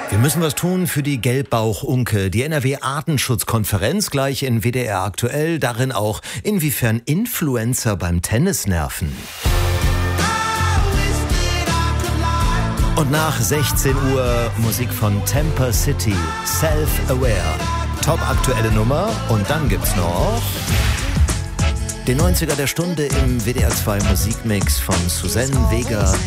Wir müssen was tun für die Gelbbauchunke. Die NRW-Artenschutzkonferenz gleich in WDR aktuell. Darin auch, inwiefern Influencer beim Tennis nerven. Und nach 16 Uhr Musik von Temper City, Self-Aware. Top aktuelle Nummer. Und dann gibt's noch den 90er der Stunde im WDR 2 Musikmix von Suzanne Vega,